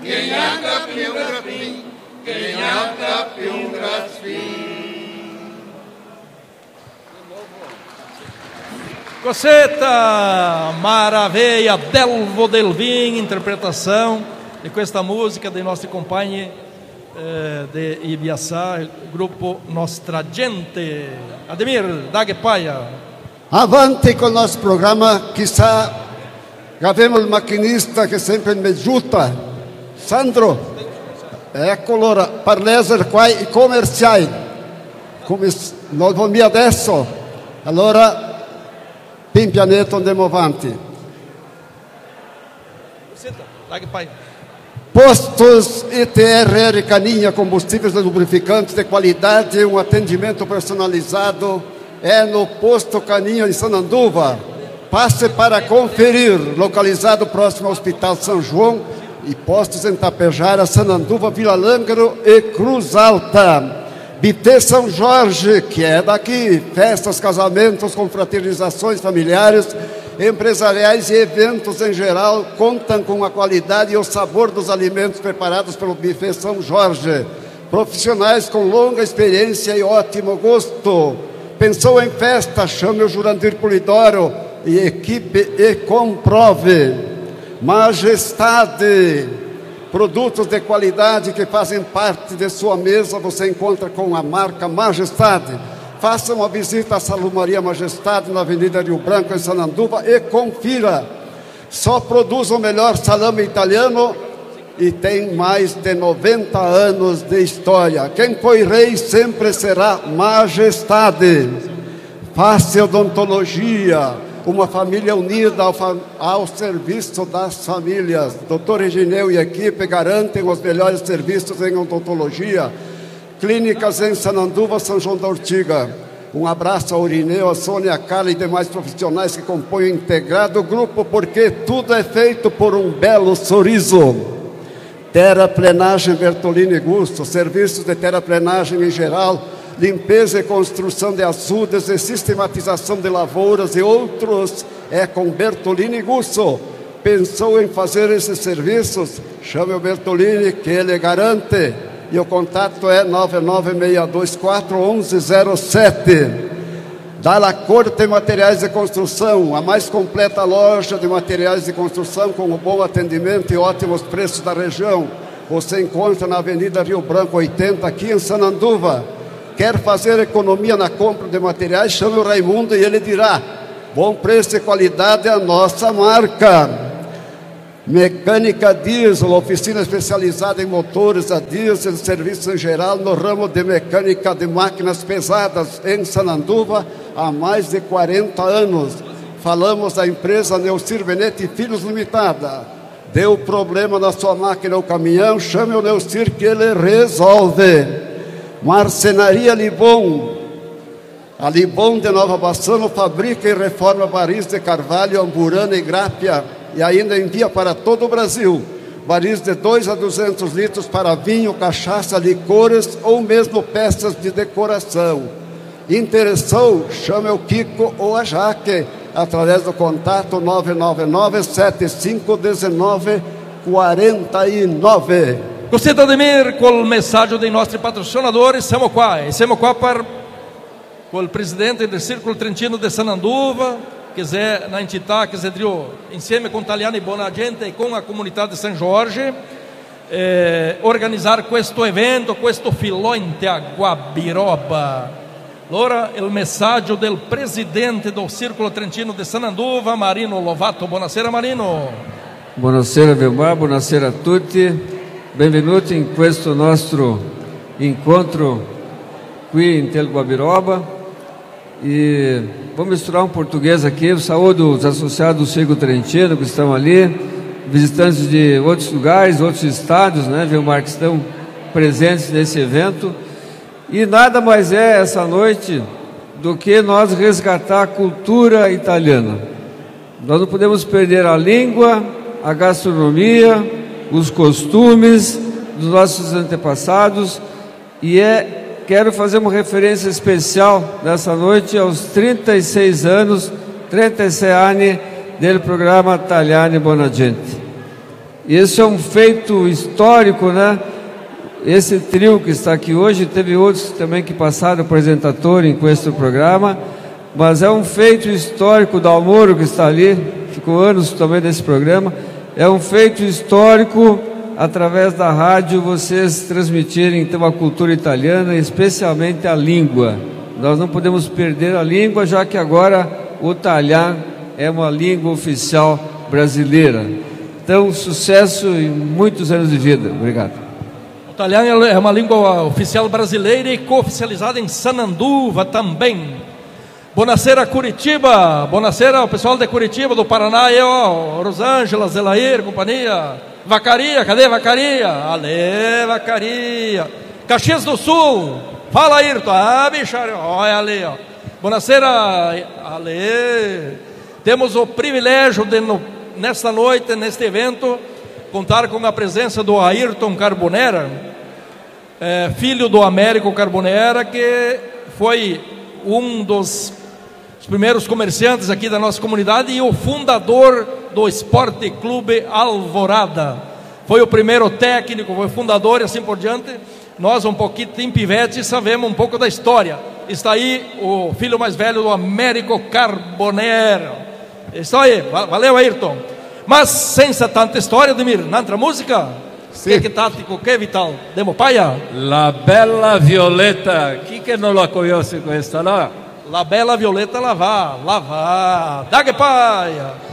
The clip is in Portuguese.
Cosetta, maravilha, Delvo Delvin, interpretação de questa música dei nostri compagni de Ibiaçá, gruppo Nostra Gente. Ademir, daghe paia. Avanti con il nostro programma, chissà, abbiamo il macchinista che sempre mi aiuta. Sandro, ecco allora, per leggere qua i commerciali, come non vamos adesso, allora pianeta andiamo avanti. Postos ETRR Caninha, combustíveis e lubrificantes de qualidade, um atendimento personalizado é no Posto Caninha em Sananduva. Passe para conferir, localizado próximo ao Hospital São João, e postos em Tapejara, Sananduva, Vila Lângaro e Cruz Alta. BT São Jorge, que é daqui, festas, casamentos, confraternizações familiares, empresariais e eventos em geral, contam com a qualidade e o sabor dos alimentos preparados pelo Buffet São Jorge. Profissionais com longa experiência e ótimo gosto. Pensou em festa? Chame o Jurandir Polidoro e equipe e comprove. Majestade. Produtos de qualidade que fazem parte de sua mesa, você encontra com a marca Majestade. Faça uma visita à Salumaria Majestade, na Avenida Rio Branco, em Sananduva, e confira. Só produz o melhor salame italiano e tem mais de 90 anos de história. Quem foi rei sempre será Majestade. Face Odontologia. Uma família unida ao serviço das famílias. Doutor Regineu e equipe garantem os melhores serviços em odontologia. Clínicas em Sananduva, São João da Ortiga. Um abraço ao Irineu, a Sônia, a Carla e demais profissionais que compõem o integrado grupo, porque tudo é feito por um belo sorriso. Terraplenagem Bertolini Gusto, serviços de terraplenagem em geral, limpeza e construção de açudes e sistematização de lavouras e outros é com Bertolini Gusto. Pensou em fazer esses serviços? Chame o Bertolini que ele garante. E o contato é 996241107. Dalla Corte Materiais de Construção, a mais completa loja de materiais de construção com um bom atendimento e ótimos preços da região. Você encontra na Avenida Rio Branco 80, aqui em Sananduva. Quer fazer economia na compra de materiais? Chame o Raimundo e ele dirá: bom preço e qualidade é a nossa marca. Mecânica Diesel, oficina especializada em motores a diesel, serviços em geral no ramo de mecânica de máquinas pesadas em Sananduva há mais de 40 anos. Falamos da empresa Neucir Venete Filhos Limitada. Deu problema na sua máquina ou caminhão? Chame o Neucir que ele resolve. Marcenaria Libon. A Libon de Nova Bassano fabrica e reforma barris de carvalho, amburana e grápia e ainda envia para todo o Brasil barris de 2 a 200 litros para vinho, cachaça, licores ou mesmo peças de decoração. Interessou? Chame o Kiko ou a Jaque através do contato 999-7519-49. Così Ademir, col messaggio dei nostri patrocinatori, siamo qua per col presidente del Circolo Trentino di Sananduva, che è una entità che si insieme con Italiani Buona Gente e con la comunità di San Giorgio organizzare questo evento, questo filonte a Guabiroba. Allora il messaggio del presidente del Circolo Trentino di Sananduva, Marino Lovato. Buonasera Marino. Buonasera Vilmar, buonasera a tutti. Benvenuti in questo nostro incontro qui in Tel Guabiroba. E vou misturar português aqui. Eu saúdo os associados do Circo Trentino que estão ali, visitantes de outros lugares, outros estados, né, Vilmar, que estão presentes nesse evento. E nada mais é essa noite do que nós resgatar a cultura italiana. Nós não podemos perder a língua, a gastronomia, os costumes dos nossos antepassados, e quero fazer uma referência especial nessa noite aos 36 anos, 36 anni del programa Italiani Buona Gente. E esse é um feito histórico, né? Esse trio que está aqui hoje, teve outros também que passaram apresentatori com este programa, mas é um feito histórico do Almoro que está ali, ficou anos também nesse programa. É um feito histórico, através da rádio, vocês transmitirem então a cultura italiana, especialmente a língua. Nós não podemos perder a língua, já que agora o italiano é uma língua oficial brasileira. Então, sucesso e muitos anos de vida. Obrigado. O italiano é uma língua oficial brasileira e co-oficializada em Sananduva também. Buonasera Curitiba, buonasera o pessoal de Curitiba, do Paraná, Rosângela, Zelair, companhia, Vacaria, cadê Vacaria? Ale, Vacaria. Caxias do Sul, fala Ayrton, bichário, olha ali, ó. Buonasera, Ale. Temos o privilégio de, nesta noite, neste evento, contar com a presença do Ayrton Carbonera, filho do Américo Carbonera, que foi um dos primeiros comerciantes aqui da nossa comunidade e o fundador do Esporte Clube Alvorada. Foi o primeiro técnico, foi fundador e assim por diante. Nós, um pouquinho em pivete, sabemos um pouco da história. Está aí o filho mais velho do Américo Carbonera. Está aí, valeu Ayrton. Mas senza tanta história, Ademir, n'altra música? Sì. Che tattico, che vital, demo paia? La Bella Violetta, chi che non la conosce questa, no? La Bella Violetta, lá vá, dá que paia.